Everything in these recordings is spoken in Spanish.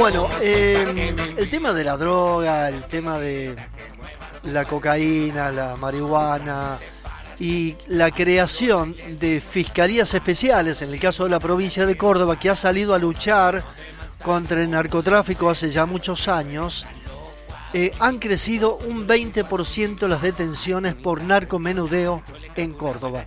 Bueno, el tema de la droga, el tema de la cocaína, la marihuana y la creación de fiscalías especiales, en el caso de la provincia de Córdoba, que ha salido a luchar contra el narcotráfico hace ya muchos años, han crecido un 20% las detenciones por narcomenudeo en Córdoba.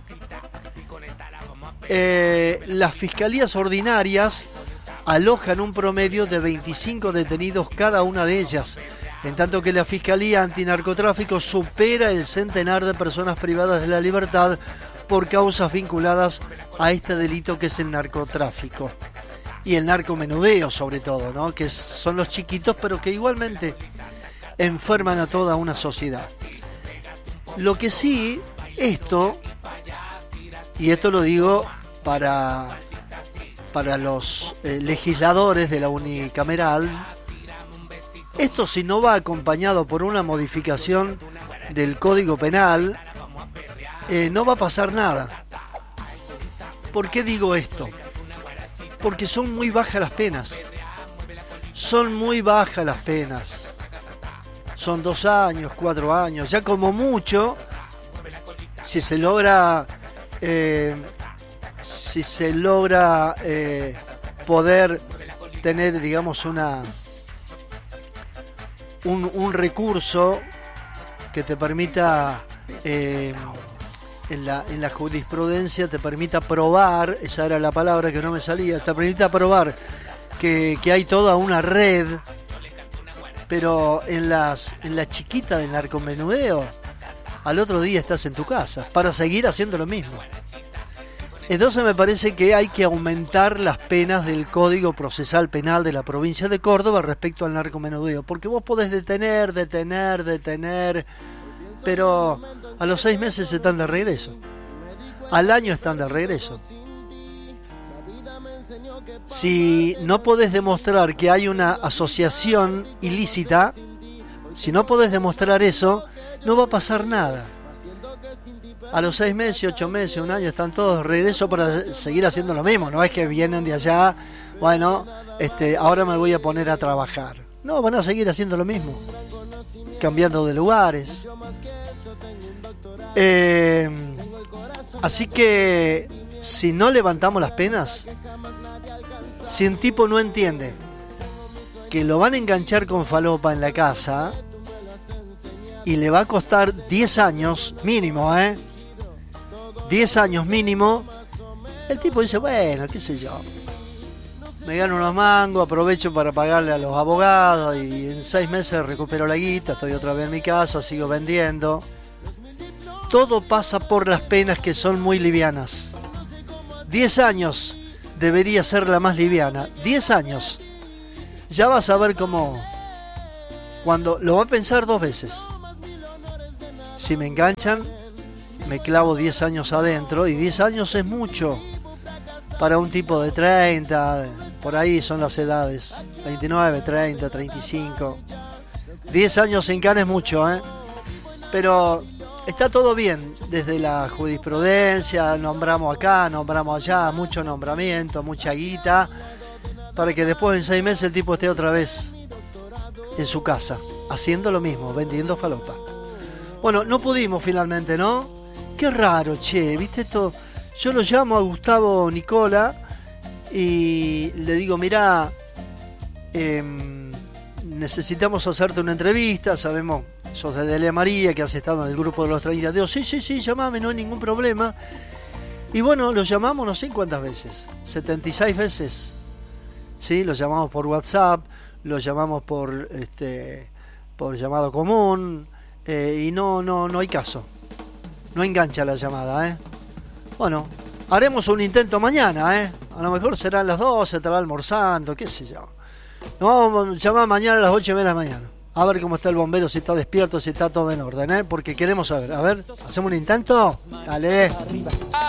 Las fiscalías ordinarias alojan un promedio de 25 detenidos cada una de ellas, en tanto que la Fiscalía Antinarcotráfico supera el centenar de personas privadas de la libertad por causas vinculadas a este delito que es el narcotráfico. Y el narcomenudeo sobre todo, ¿no? Que son los chiquitos, pero que igualmente enferman a toda una sociedad. Lo que sí, esto lo digo para los legisladores de la unicameral, esto si no va acompañado por una modificación del Código Penal, no va a pasar nada. ¿Por qué digo esto? Porque son muy bajas las penas. Son muy bajas las penas. Son 2 años, 4 años. Ya como mucho, si se logra poder tener, digamos, un recurso que te permita, en la jurisprudencia, te permita probar, esa era la palabra que no me salía, te permita probar que hay toda una red, pero en la chiquita del narcomenudeo, al otro día estás en tu casa para seguir haciendo lo mismo. Entonces me parece que hay que aumentar las penas del Código Procesal Penal de la provincia de Córdoba respecto al narcomenudeo, porque vos podés detener, pero a los 6 meses están de regreso, al año están de regreso. Si no podés demostrar que hay una asociación ilícita, si no podés demostrar eso, no va a pasar nada. A los 6 meses, 8 meses, 1 año están todos de regreso para seguir haciendo lo mismo. No es que vienen de allá, bueno, ahora me voy a poner a trabajar. No, van a seguir haciendo lo mismo, cambiando de lugares. Así que si no levantamos las penas, si un tipo no entiende que lo van a enganchar con falopa en la casa y le va a costar 10 años mínimo, 10 años mínimo, el tipo dice, bueno, qué sé yo, me gano unos mangos, aprovecho para pagarle a los abogados y en 6 meses recupero la guita, estoy otra vez en mi casa, sigo vendiendo. Todo pasa por las penas, que son muy livianas. 10 años debería ser la más liviana. 10 años. Ya vas a ver cómo, cuando lo va a pensar 2 veces. Si me enganchan, me clavo 10 años adentro, y 10 años es mucho para un tipo de 30, por ahí son las edades, 29, 30, 35. 10 años en cana es mucho, pero está todo bien desde la jurisprudencia, nombramos acá, nombramos allá, mucho nombramiento, mucha guita, para que después en 6 meses el tipo esté otra vez en su casa, haciendo lo mismo, vendiendo falopa. Bueno, no pudimos finalmente, ¿no? Qué raro, che, ¿viste esto? Yo lo llamo a Gustavo Nicola y le digo, mirá, necesitamos hacerte una entrevista, sabemos, sos de Delia María, que has estado en el grupo de los 30 dedos. Sí, llamame, no hay ningún problema. Y bueno, lo llamamos no sé cuántas veces, 76 veces. Sí, lo llamamos por WhatsApp, lo llamamos por llamado común, y no hay caso. No engancha la llamada, Bueno, haremos un intento mañana, A lo mejor serán las 12, estará almorzando, qué sé yo. Nos vamos a llamar mañana a las 8 de la mañana. A ver cómo está el bombero, si está despierto, si está todo en orden, Porque queremos saber. A ver, ¿hacemos un intento? Dale.